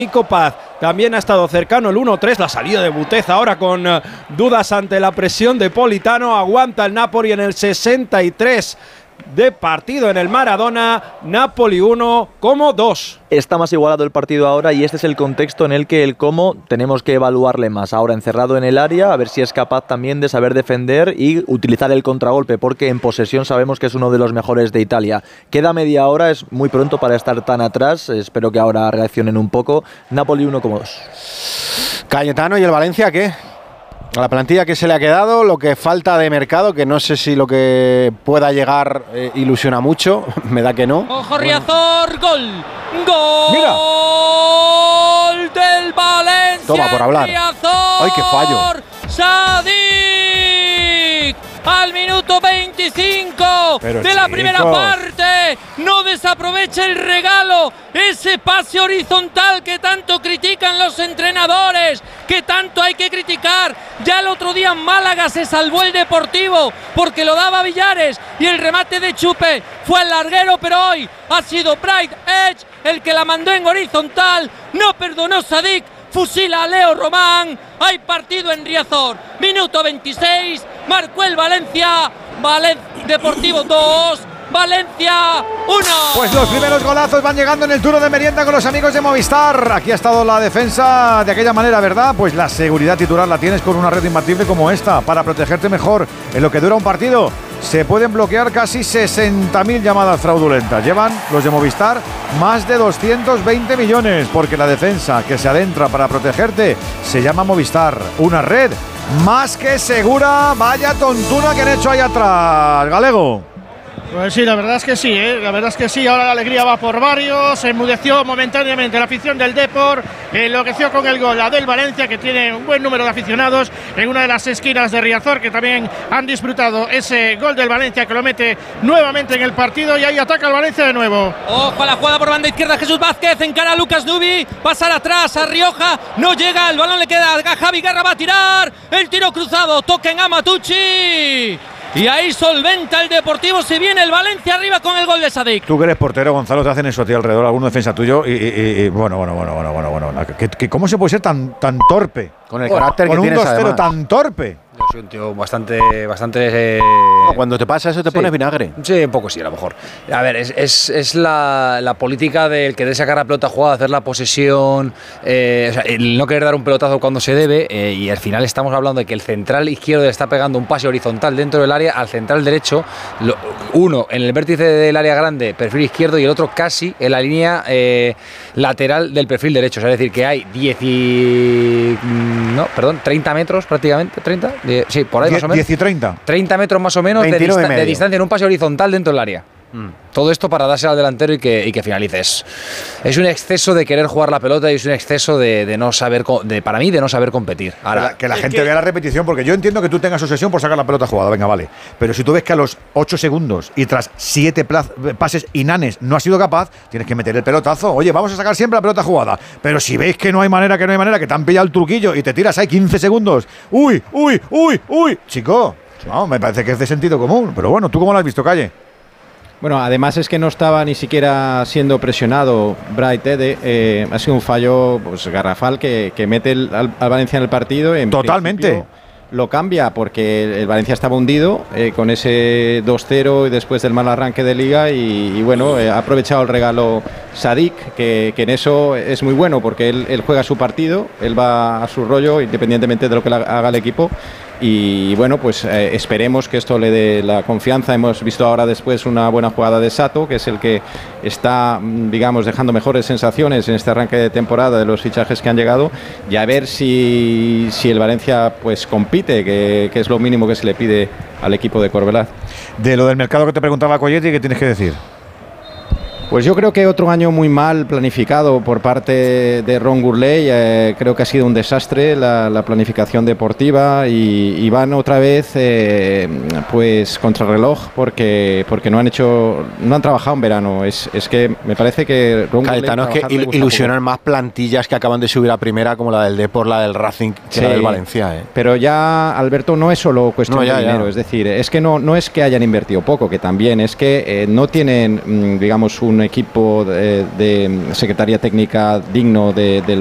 Nico Paz también ha estado cercano el 1-3, la salida de Butez ahora con dudas ante la presión de Politano, aguanta el Napoli en el 63 de partido en el Maradona, Napoli 1, Como 2. Está más igualado el partido ahora y este es el contexto en el que el Como tenemos que evaluarle más. Ahora encerrado en el área, a ver si es capaz también de saber defender y utilizar el contragolpe, porque en posesión sabemos que es uno de los mejores de Italia. Queda media hora, es muy pronto para estar tan atrás, espero que ahora reaccionen un poco. Napoli 1, Como 2. Cayetano, ¿y el Valencia qué? A la plantilla que se le ha quedado, lo que falta de mercado, que no sé si lo que pueda llegar ilusiona mucho, me da que no. Ojo, Riazor, gol. Gol. Mira. Del Valencia. Toma, por hablar. Riazor. ¡Ay, qué fallo! Sadik al minuto 25 de la primera parte. No desaprovecha el regalo, ese pase horizontal que tanto critican los entrenadores, que tanto hay que criticar. Ya el otro día en Málaga se salvó el Deportivo porque lo daba Villares y el remate de Chupe fue al larguero, pero hoy ha sido Bright Edge el que la mandó en horizontal. No perdonó Sadik, fusila a Leo Román. Hay partido en Riazor, minuto 26, marcó el Valencia, Deportivo 2, Valencia 1. Pues los primeros golazos van llegando en el turno de merienda con los amigos de Movistar. Aquí ha estado la defensa de aquella manera, ¿verdad? Pues la seguridad titular la tienes con una red imbatible como esta, para protegerte mejor en lo que dura un partido. Se pueden bloquear casi 60.000 llamadas fraudulentas. Llevan los de Movistar más de 220 millones, porque la defensa que se adentra para protegerte se llama Movistar. Una red más que segura. Vaya tontuna que han hecho ahí atrás, Galego. Pues sí, la verdad es que sí, la verdad es que sí. Ahora la alegría va por varios. Se enmudeció momentáneamente la afición del Depor, enloqueció con el gol la del Valencia, que tiene un buen número de aficionados en una de las esquinas de Riazor, que también han disfrutado ese gol del Valencia, que lo mete nuevamente en el partido, y ahí ataca el Valencia de nuevo. Ojo a la jugada por banda izquierda, Jesús Vázquez encara a Lucas Dubi, pasar atrás a Rioja, no llega, el balón le queda a Javi Guerra, va a tirar, el tiro cruzado, toca en Amatucci. Y ahí solventa el Deportivo, se viene el Valencia arriba con el gol de Sadik. Tú que eres portero, Gonzalo, te hacen eso a ti alrededor, algún defensa tuyo y bueno. ¿Cómo se puede ser tan torpe? Con el carácter que tienes, con un 2-0 tan torpe. Yo soy un tío bastante No, cuando te pasa eso te pones vinagre. Sí, un poco sí, a lo mejor. A ver, es la política del querer sacar la pelota jugada, hacer la posesión, o sea, el no querer dar un pelotazo cuando se debe, y al final estamos hablando de que el central izquierdo le está pegando un pase horizontal dentro del área al central derecho, uno en el vértice del área grande, perfil izquierdo, y el otro casi en la línea lateral del perfil derecho. O sea, es decir, que hay 30 metros prácticamente, 30. Sí, por ahí más o menos. 10 y 30. 30 metros más o menos de distancia en un pase horizontal dentro del área. Todo esto para darse al delantero y que finalice. Es un exceso de querer jugar la pelota y es un exceso de no saber, para mí, de no saber competir. Ahora, que la gente vea la repetición, porque yo entiendo que tú tengas obsesión por sacar la pelota jugada, venga, vale. Pero si tú ves que a los 8 segundos y tras 7 pases inanes no has sido capaz, tienes que meter el pelotazo. Oye, vamos a sacar siempre la pelota jugada. Pero si veis que no hay manera, que te han pillado el truquillo y te tiras ahí 15 segundos. ¡Uy! Chico, no, me parece que es de sentido común. Pero bueno, ¿tú cómo lo has visto, Calle? Bueno, además es que no estaba ni siquiera siendo presionado Bright Ede. Ha sido un fallo garrafal que mete al Valencia en el partido. Totalmente. Lo cambia porque el Valencia estaba hundido con ese 2-0 y después del mal arranque de Liga y bueno, ha aprovechado el regalo Sadik, que en eso es muy bueno porque él juega su partido, él va a su rollo independientemente de lo que haga el equipo. Y bueno, pues esperemos que esto le dé la confianza. Hemos visto ahora después una buena jugada de Sato, que es el que está, digamos, dejando mejores sensaciones en este arranque de temporada de los fichajes que han llegado, y a ver si el Valencia pues compite, que es lo mínimo que se le pide al equipo de Corbelaz. De lo del mercado que te preguntaba Colletti, ¿qué tienes que decir? Pues yo creo que otro año muy mal planificado por parte de Ron Gourlay. Creo que ha sido un desastre la planificación deportiva y van otra vez pues contrarreloj porque no han trabajado en verano. Es que me parece que Ron Cayetano, es que ilusionan más plantillas que acaban de subir a primera, como la del Depor, la del Racing, que la del Valencia. Pero ya, Alberto, no es solo cuestión de dinero. Es decir, es que no es que hayan invertido poco, que también es que no tienen, digamos, un un equipo de secretaría técnica digno del